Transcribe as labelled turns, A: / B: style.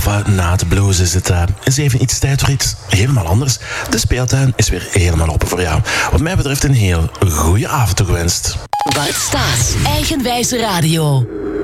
A: Behalve na de blues is even iets tijd voor iets helemaal anders. De speeltuin is weer helemaal open voor jou. Wat mij betreft een heel goede avond toegewenst.
B: Bart Staes, Eigenwijze Radio.